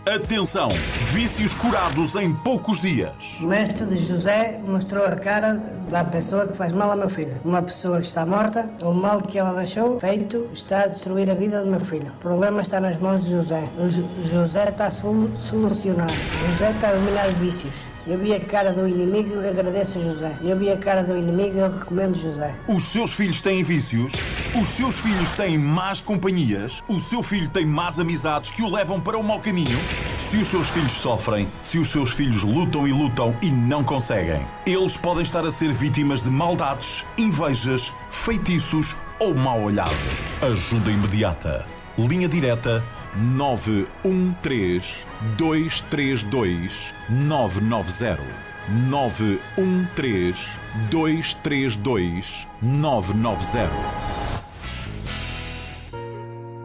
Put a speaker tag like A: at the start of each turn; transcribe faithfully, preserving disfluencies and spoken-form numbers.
A: Atenção! Vícios curados em poucos dias.
B: O mestre de José mostrou a cara da pessoa que faz mal ao meu filho. Uma pessoa que está morta, o mal que ela deixou feito está a destruir a vida do meu filho. O problema está nas mãos de José. O José está a solucionar. José está a dominar os vícios. Eu vi a cara do inimigo e agradeço a José. Eu vi a cara do inimigo e eu recomendo José.
A: Os seus filhos têm vícios? Os seus filhos têm más companhias? O seu filho tem más amizades que o levam para o mau caminho? Se os seus filhos sofrem, se os seus filhos lutam e lutam e não conseguem, eles podem estar a ser vítimas de maldades, invejas, feitiços ou mau olhado. Ajuda imediata. Linha direta nove um três, dois três dois, nove nove zero. nove um três, dois três dois, nove nove zero.